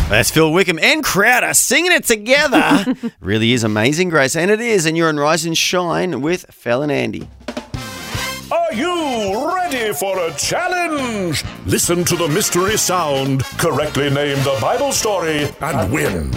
That's Phil Wickham and Crowder singing it together. Really is Amazing Grace, and it is. And you're on Rise and Shine with Fel and Andy. Are you ready for a challenge? Listen to the mystery sound, correctly name the Bible story, and win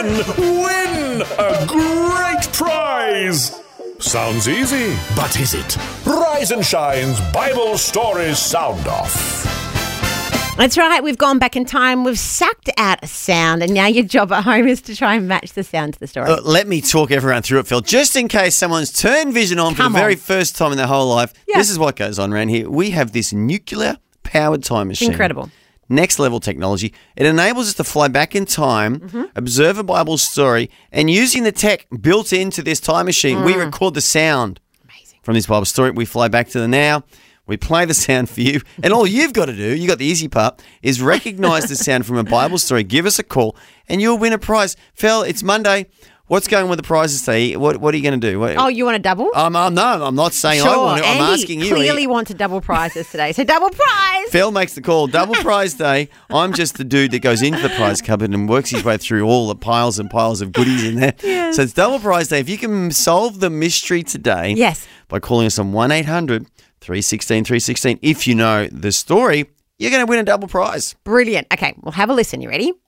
a great prize. Sounds easy, but is it? Rise and Shine's Bible Story Sound Off. That's right. We've gone back in time. We've sucked out a sound, and now your job at home is to try and match the sound to the story. Let me talk everyone through it, Phil. Just in case someone's turned Vision on for the very first time in their whole life, This is what goes on around here. We have this nuclear-powered time machine. Incredible. Next level technology. It enables us to fly back in time, observe a Bible story, and using the tech built into this time machine, we record the sound from this Bible story. We fly back to the now. We play the sound for you, and all you've got to do, you got the easy part, is recognise the sound from a Bible story. Give us a call, and you'll win a prize. Phil, it's Monday. What's going on with the prizes today? What are you going to do? Oh, you want a double? No, I'm not saying sure. I want to. I'm Andy asking you. Clearly wants a double prizes today, so double prize. Phil makes the call. Double prize day. I'm just the dude that goes into the prize cupboard and works his way through all the piles and piles of goodies in there. Yes. So it's double prize day. If you can solve the mystery today, by calling us on 1-800-316-316. If you know the story, you're going to win a double prize. Brilliant. Okay, well, have a listen. You ready?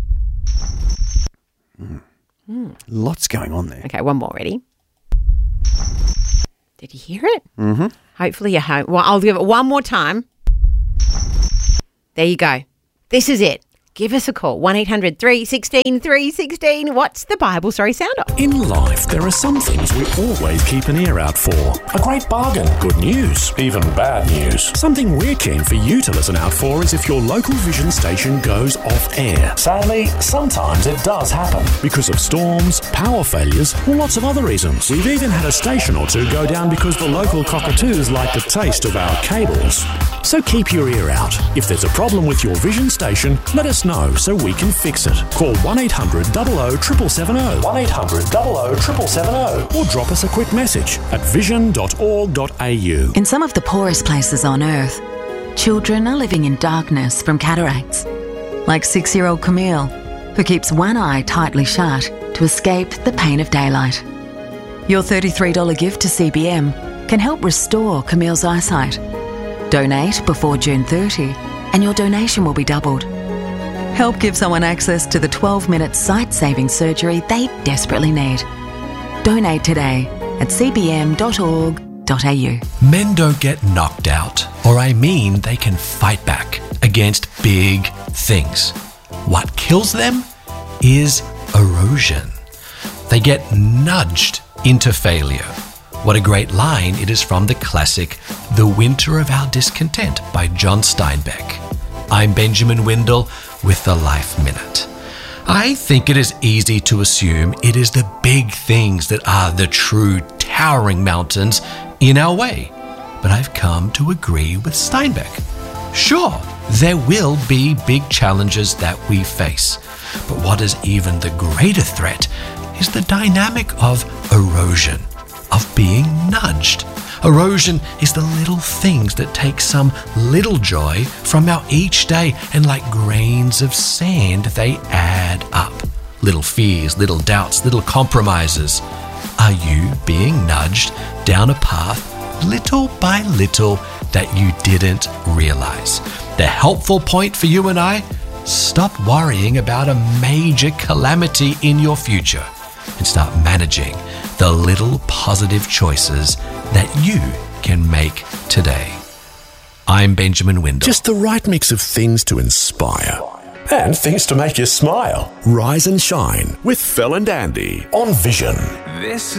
Lots going on there. Okay, one more. Ready? Did you hear it? Mm-hmm. Hopefully you're home. Well, I'll give it one more time. There you go. This is it. Give us a call, 1-800-316-316. What's the Bible story sound off? In life, there are some things we always keep an ear out for. A great bargain, good news, even bad news. Something we're keen for you to listen out for is if your local Vision station goes off air. Sadly, sometimes it does happen. Because of storms, power failures, or lots of other reasons. We've even had a station or two go down because the local cockatoos like the taste of our cables. So keep your ear out. If there's a problem with your Vision station, let us know so we can fix it. Call 1-800-00-770, 1-800-00-770, or drop us a quick message at vision.org.au. In some of the poorest places on earth, children are living in darkness from cataracts, like 6-year-old Camille, who keeps one eye tightly shut to escape the pain of daylight. Your $33 gift to CBM can help restore Camille's eyesight. Donate before June 30 and your donation will be doubled. Help give someone access to the 12-minute sight-saving surgery they desperately need. Donate today at cbm.org.au. Men don't get knocked out, or I mean they can fight back against big things. What kills them is erosion. They get nudged into failure. What a great line it is from the classic The Winter of Our Discontent by John Steinbeck. I'm Benjamin Windle with the Life Minute. I think it is easy to assume it is the big things that are the true towering mountains in our way. But I've come to agree with Steinbeck. Sure, there will be big challenges that we face. But what is even the greater threat is the dynamic of erosion, of being nudged. Erosion is the little things that take some little joy from our each day, and like grains of sand, they add up. Little fears, little doubts, little compromises. Are you being nudged down a path little by little that you didn't realize? The helpful point for you and I: stop worrying about a major calamity in your future and start managing the little positive choices that you can make today. I'm Benjamin Windle. Just the right mix of things to inspire and things to make you smile. Rise and Shine with Fel and Andy on Vision. This